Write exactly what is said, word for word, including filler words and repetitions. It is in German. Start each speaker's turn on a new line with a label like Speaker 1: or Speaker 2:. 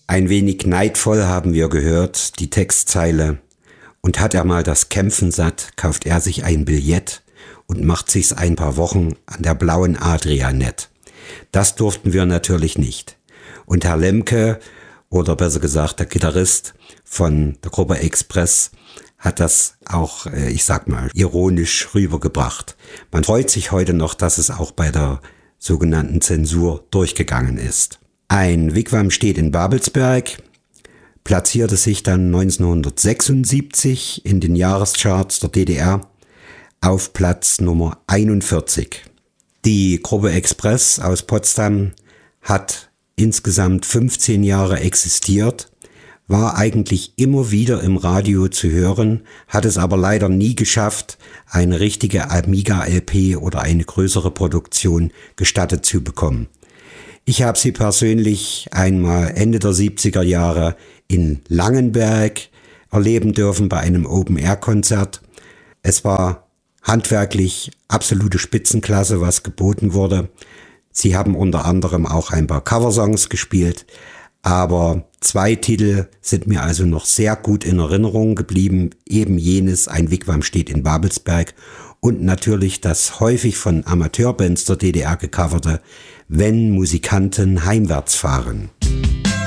Speaker 1: Ein wenig neidvoll haben wir gehört, die Textzeile. Und hat er mal das Kämpfen satt, kauft er sich ein Billett und macht sich's ein paar Wochen an der blauen Adria nett. Das durften wir natürlich nicht. Und Herr Lemke, oder besser gesagt der Gitarrist von der Gruppe Express, hat das auch, ich sag mal, ironisch rübergebracht. Man freut sich heute noch, dass es auch bei der sogenannten Zensur durchgegangen ist. Ein Wigwam steht in Babelsberg, platzierte sich dann neunzehnhundertsechsundsiebzig in den Jahrescharts der D D R auf Platz Nummer einundvierzig. Die Gruppe Express aus Potsdam hat insgesamt fünfzehn Jahre existiert, war eigentlich immer wieder im Radio zu hören, hat es aber leider nie geschafft, eine richtige Amiga-L P oder eine größere Produktion gestattet zu bekommen. Ich habe sie persönlich einmal Ende der siebziger Jahre in Langenberg erleben dürfen bei einem Open-Air-Konzert. Es war handwerklich absolute Spitzenklasse, was geboten wurde. Sie haben unter anderem auch ein paar Coversongs gespielt, aber zwei Titel sind mir also noch sehr gut in Erinnerung geblieben. Eben jenes Ein Wigwam steht in Babelsberg und natürlich das häufig von Amateurbands der D D R gecoverte Wenn Musikanten heimwärts fahren.